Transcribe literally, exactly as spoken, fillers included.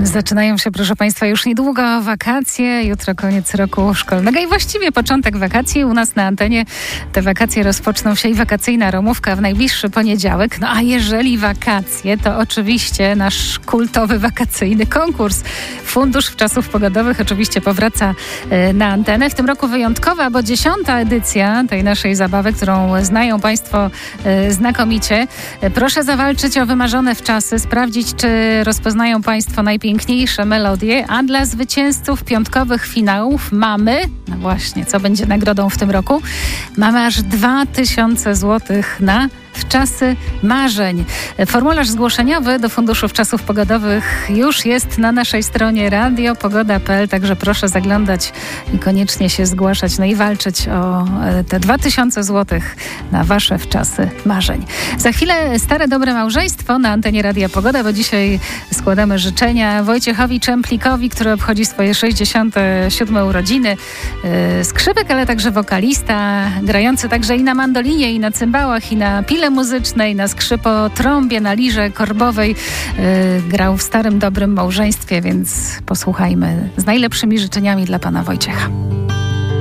Zaczynają się, proszę Państwa, już niedługo wakacje. Jutro koniec roku szkolnego i właściwie początek wakacji. U nas na antenie te wakacje rozpoczną się i wakacyjna ramówka w najbliższy poniedziałek. No a jeżeli wakacje, to oczywiście nasz kultowy wakacyjny konkurs Fundusz Wczasów Pogodowych oczywiście powraca na antenę. W tym roku wyjątkowa, bo dziesiąta edycja tej naszej zabawy, którą znają Państwo znakomicie. Proszę zawalczyć o wymarzone wczasy, sprawdzić, czy rozpoznają Państwo najpiękniejsze melodie, a dla zwycięzców piątkowych finałów mamy, no właśnie, co będzie nagrodą w tym roku, mamy aż dwa tysiące złotych na Wczasy Marzeń. Formularz zgłoszeniowy do Funduszu Wczasów Pogodowych już jest na naszej stronie radio pogoda kropka p l, także proszę zaglądać i koniecznie się zgłaszać, no i walczyć o te dwa tysiące złotych na Wasze Wczasy Marzeń. Za chwilę Stare Dobre Małżeństwo na antenie Radia Pogoda, bo dzisiaj składamy życzenia Wojciechowi Czemplikowi, który obchodzi swoje sześćdziesiąte siódme urodziny. Skrzypek, ale także wokalista, grający także i na mandolinie, i na cymbałach, i na pile muzycznej, na skrzypotrąbie, na lirze korbowej. Yy, grał w Starym Dobrym Małżeństwie, więc posłuchajmy z najlepszymi życzeniami dla pana Wojciecha.